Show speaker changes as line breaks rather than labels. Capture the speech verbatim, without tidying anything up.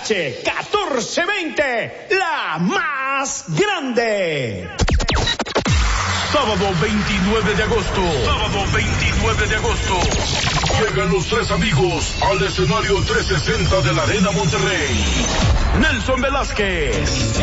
H catorce veinte, la más grande.
Sábado veintinueve de agosto. Sábado veintinueve de agosto. Llegan los tres amigos al escenario trescientos sesenta de la Arena Monterrey. Nelson Velázquez,